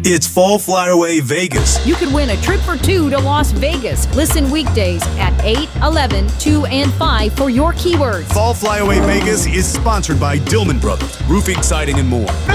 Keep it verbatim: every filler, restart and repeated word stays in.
It's Fall Flyaway Vegas. You could win a trip for two to Las Vegas. Listen weekdays at eight, eleven, two, and five for your keywords. Fall Flyaway Vegas is sponsored by Dillman Brothers, roofing, siding, and more.